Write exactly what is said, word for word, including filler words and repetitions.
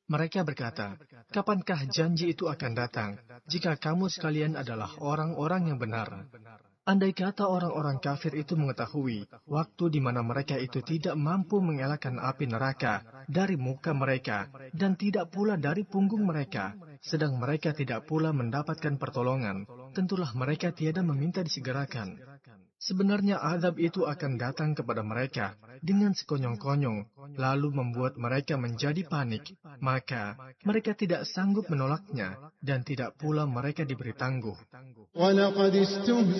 Mereka berkata, kapankah janji itu akan datang, jika kamu sekalian adalah orang-orang yang benar? Andai kata orang-orang kafir itu mengetahui waktu di mana mereka itu tidak mampu mengelakkan api neraka dari muka mereka dan tidak pula dari punggung mereka, sedang mereka tidak pula mendapatkan pertolongan, tentulah mereka tiada meminta disegerakan. Sebenarnya azab itu akan datang kepada mereka dengan sekonyong-konyong, lalu membuat mereka menjadi panik. Maka mereka tidak sanggup menolaknya dan tidak pula mereka diberi tangguh.